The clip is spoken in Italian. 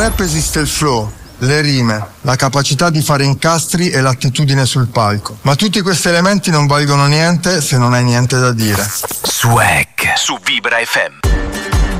rap esiste il flow, le rime, la capacità di fare incastri e l'attitudine sul palco. Ma tutti questi elementi non valgono niente se non hai niente da dire. Swag su Vibra FM.